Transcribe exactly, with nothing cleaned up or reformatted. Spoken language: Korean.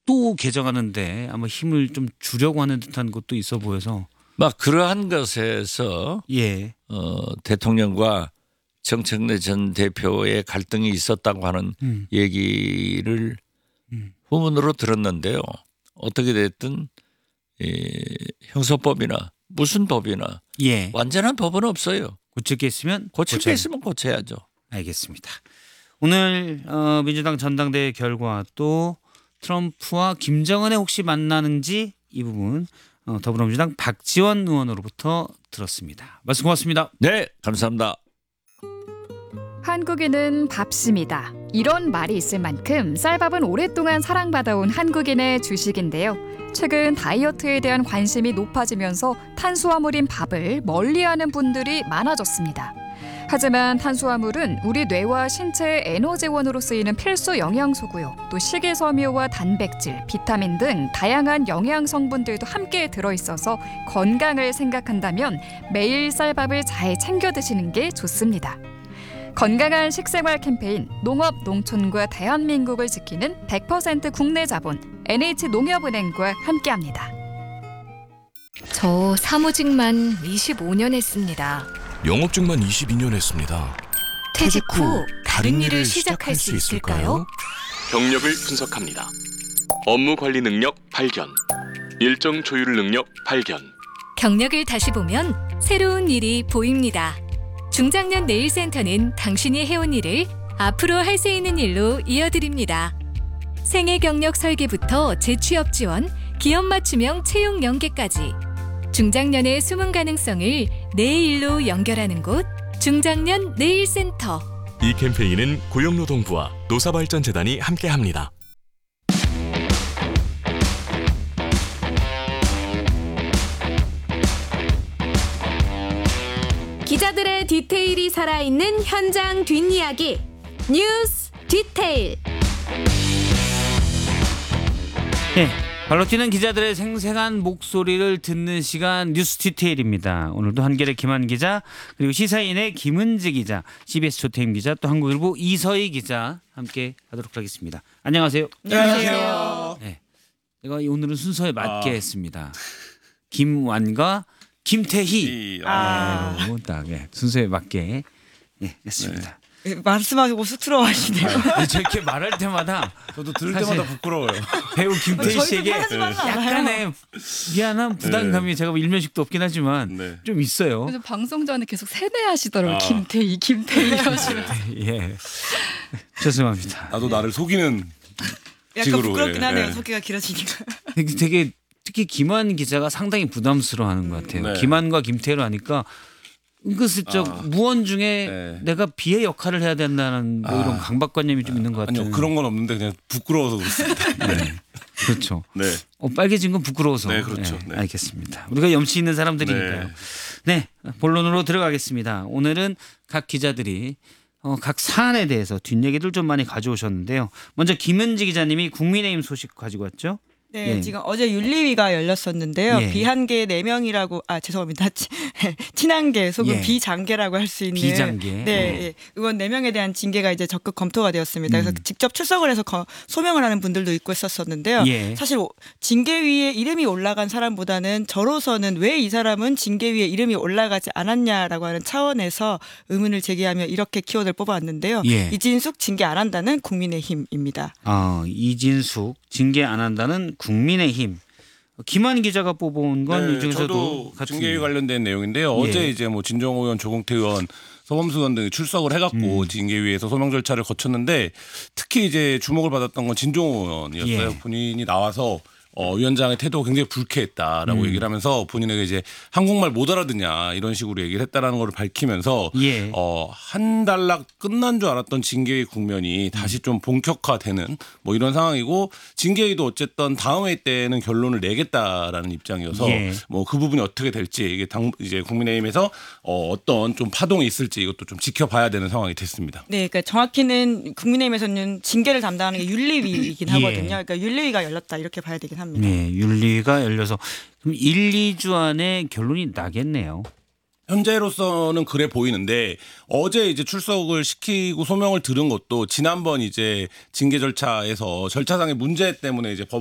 또 개정하는데 아마 힘을 좀 주려고 하는 듯한 것도 있어 보여서 막 그러한 것에서 예. 어, 대통령과 정청래 전 대표의 갈등이 있었다고 하는 음. 얘기를 음. 후문으로 들었는데요. 어떻게 됐든 이 형사법이나 무슨 법이나 예. 완전한 법은 없어요. 고칠 게 있으면 고칠 게 고쳐야 있으면 고쳐야죠. 알겠습니다. 오늘 어, 민주당 전당대회 결과 또 트럼프와 김정은의 혹시 만나는지 이 부분 어, 더불어민주당 박지원 의원으로부터 들었습니다. 말씀 고맙습니다. 네, 감사합니다. 한국인은 밥심이다. 이런 말이 있을 만큼 쌀밥은 오랫동안 사랑받아온 한국인의 주식인데요. 최근 다이어트에 대한 관심이 높아지면서 탄수화물인 밥을 멀리하는 분들이 많아졌습니다. 하지만 탄수화물은 우리 뇌와 신체의 에너지원으로 쓰이는 필수 영양소고요. 또 식이섬유와 단백질, 비타민 등 다양한 영양 성분들도 함께 들어있어서 건강을 생각한다면 매일 쌀밥을 잘 챙겨 드시는 게 좋습니다. 건강한 식생활 캠페인 농업 농촌과 대한민국을 지키는 백 퍼센트 국내 자본 엔에이치농협은행과 함께합니다. 저 사무직만 이십오 년 했습니다. 영업직만 이십이 년 했습니다. 퇴직 후 다른 일을 시작할 수 있을까요? 경력을 분석합니다. 업무 관리 능력 발견, 일정 조율 능력 발견. 경력을 다시 보면 새로운 일이 보입니다. 중장년 네일센터는 당신이 해온 일을 앞으로 할 수 있는 일로 이어드립니다. 생애 경력 설계부터 재취업 지원, 기업 맞춤형 채용 연계까지 중장년의 숨은 가능성을 내 일로 연결하는 곳 중장년 네일센터. 이 캠페인은 고용노동부와 노사발전재단이 함께합니다. 기자들의 디테일이 살아있는 현장 뒷이야기 뉴스 디테일. 예. 발로 뛰는 기자들의 생생한 목소리를 듣는 시간 뉴스 디테일입니다. 오늘도 한겨레 김한 기자 그리고 시사인의 김은지 기자, 씨비에스 조태임 기자, 또 한국일보 이서희 기자 함께 하도록 하겠습니다. 안녕하세요. 안녕하세요. 네. 제가 오늘은 순서에 맞게 아. 했습니다. 김완과 김태희. 아. 네, 딱 예, 순서에 맞게 예, 했습니다. 네. 말씀하시고 쑥스러워하시네요. 네, 저렇게 말할 때마다 저도 들을 때마다 부끄러워요. 배우 김태희 씨에게 약간의 미안한 부담감이 네. 제가 일면식도 없긴 하지만 네. 좀 있어요. 그래서 방송 전에 계속 세뇌하시더라고요. 아. 김태희, 김태희 이러시면서. 예, 죄송합니다. 나도 나를 속이는 약간 식으로, 부끄럽긴 예, 하네요. 예. 소개가 길어지니까. 되게, 되게 특히 김한 기자가 상당히 부담스러워하는 것 같아요. 네. 김한과 김태희로 하니까 은근슬쩍 아. 무언 중에 네. 내가 비의 역할을 해야 된다는 뭐 이런 아. 강박관념이 좀 있는 것 같아요. 아니요, 그런 건 없는데 그냥 부끄러워서 그렇습니다. 네. 그렇죠. 네. 어, 빨개진 건 부끄러워서. 네, 그렇죠. 네, 네. 알겠습니다. 우리가 염치 있는 사람들이니까요. 네. 네, 본론으로 들어가겠습니다. 오늘은 각 기자들이 어, 각 사안에 대해서 뒷얘기를 좀 많이 가져오셨는데요. 먼저 김은지 기자님이 국민의힘 소식 가지고 왔죠. 네, 예. 지금 어제 윤리위가 열렸었는데요. 예. 비한계 네 명이라고 아 죄송합니다. 친한계 속은 예. 비장계라고 할 수 있는 비장계. 네, 네. 예. 의원 네 명에 대한 징계가 이제 적극 검토가 되었습니다. 그래서 음. 직접 출석을 해서 거, 소명을 하는 분들도 있고 했었었는데요. 예. 사실 징계위에 이름이 올라간 사람보다는 저로서는 왜 이 사람은 징계위에 이름이 올라가지 않았냐라고 하는 차원에서 의문을 제기하며 이렇게 키워드를 뽑아왔는데요. 예. 이진숙 징계 안 한다는 국민의힘입니다. 아, 이진숙 징계 안 한다는 국민의힘. 김한 기자가 뽑아온 건 네, 이 중에서도 저도 같은 징계위 관련된 내용인데요. 예. 어제 이제 뭐 진정호 의원, 조공태 의원, 서범수 의원 등이 출석을 해갖고 음. 징계위에서 소명 절차를 거쳤는데 특히 이제 주목을 받았던 건 진정호 의원이었어요. 예. 본인이 나와서 어, 위원장의 태도가 굉장히 불쾌했다라고 음. 얘기를 하면서 본인에게 이제 한국말 못 알아듣냐 이런 식으로 얘기를 했다라는 걸 밝히면서 예. 어, 한 달락 끝난 줄 알았던 징계위 국면이 다시 좀 본격화되는 뭐 이런 상황이고 징계위도 어쨌든 다음 회의 때는 결론을 내겠다라는 입장이어서 예. 뭐 그 부분이 어떻게 될지 이게 당 이제 국민의힘에서 어, 어떤 좀 파동이 있을지 이것도 좀 지켜봐야 되는 상황이 됐습니다. 네, 그러니까 정확히는 국민의힘에서는 징계를 담당하는 게 윤리위이긴 예. 하거든요. 그러니까 윤리위가 열렸다 이렇게 봐야 되긴 합니다. 네, 윤리가 열려서 그럼 일, 이 주 안에 결론이 나겠네요. 현재로서는 그래 보이는데 어제 이제 출석을 시키고 소명을 들은 것도 지난번 이제 징계 절차에서 절차상의 문제 때문에 이제 법